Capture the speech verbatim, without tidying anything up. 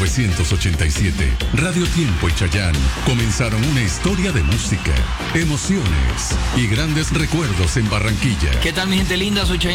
novecientos ochenta y siete, Radio Tiempo y Chayanne comenzaron una historia de música, emociones y grandes recuerdos en Barranquilla. ¿Qué tal, mi gente linda? Soy Chayanne